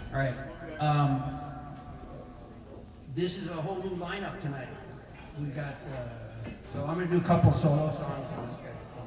All right. This is a whole new lineup tonight. We got, so I'm gonna do a couple solo songs on these guys.